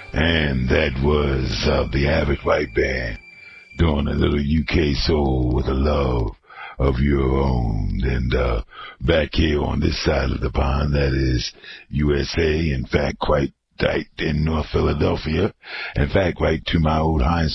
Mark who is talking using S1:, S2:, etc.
S1: And that was the Average White Band doing a little UK soul with a love of your own. And back here on this side of the pond, that is USA, in fact, quite tight in North Philadelphia. In fact, right to my old high